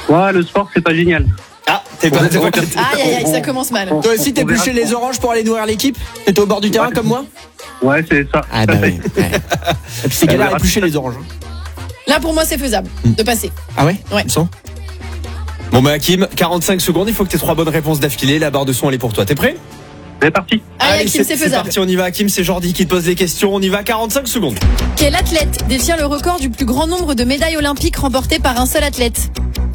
Ouais, le sport, c'est pas génial. Ah, t'es pas. Aïe, ça commence mal. Toi aussi, t'épluchais les oranges pour aller nourrir l'équipe? T'étais au bord du terrain comme moi? Ouais, c'est ça. Ah bah oui. Et puis c'est galère à éplucher les oranges. Là, pour moi, c'est faisable de passer. Ah ouais? Ouais. Tu sens? Bon bah Hakim, 45 secondes, il faut que t'aies 3 bonnes réponses d'affilée. La barre de son, elle est pour toi. T'es prêt? C'est parti. Allez, Hakim, c'est C'est faisable. parti, on y va. Hakim, c'est Jordi qui te pose les questions. On y va, 45 secondes. Quel athlète détient le record du plus grand nombre de médailles olympiques remportées par un seul athlète?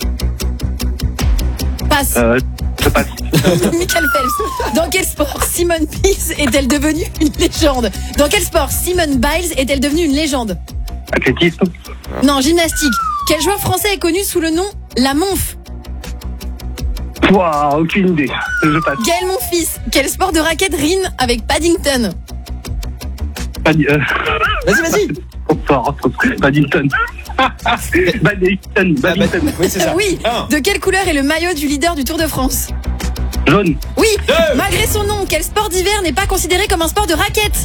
Passe. Je passe. Michael Phelps. Dans quel sport Simone Biles est-elle devenue une légende? Dans quel sport Simone Biles est-elle devenue une légende? Athlétisme. Non, gymnastique. Quel joueur français est connu sous le nom La Monf? Ouah, aucune idée. Je passe. Gaël Monfils. Quel sport de raquette rime avec Paddington? Vas-y. Paddington. Badminton. Oui, c'est ça. Oui. De quelle couleur est le maillot du leader du Tour de France? Jaune. Oui. Malgré son nom, quel sport d'hiver n'est pas considéré comme un sport de raquette?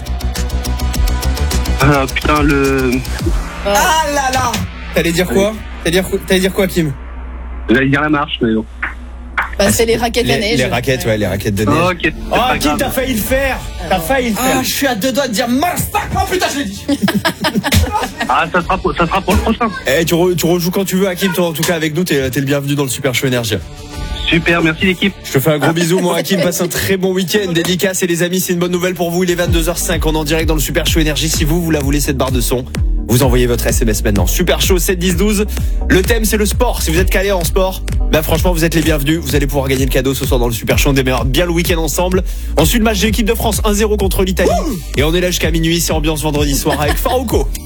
Putain, le... Ah là là. T'allais dire quoi? T'allais dire quoi, Kim? J'allais dire la marche, mais bon. Bah, c'est les raquettes à neige. Les raquettes, ouais, les raquettes de neige. Ok. Oh, Kim, t'as failli le faire. Ah, je suis à 2 doigts de dire motherfucker. Oh putain, je l'ai dit. Ah, ça sera pour le prochain. Eh, tu rejoues quand tu veux, Hakim. Toi, en tout cas, avec nous, t'es le bienvenu dans le Super Show Énergie. Super, merci l'équipe. Je te fais un gros bisou, moi, Hakim. Passe un très bon week-end. Dédicace et les amis, c'est une bonne nouvelle pour vous. Il est 22h05. On est en direct dans le Super Show Énergie. Si vous la voulez, cette barre de son, vous envoyez votre SMS maintenant. Super Show 7 10 12. Le thème, c'est le sport. Si vous êtes calé en sport, bah franchement, vous êtes les bienvenus. Vous allez pouvoir gagner le cadeau ce soir dans le Super Show. On démarre bien le week-end ensemble. Ensuite, le match de l'équipe de France 1-0 contre l'Italie. Et on est là jusqu'à minuit. C'est ambiance vendredi soir avec Farouko.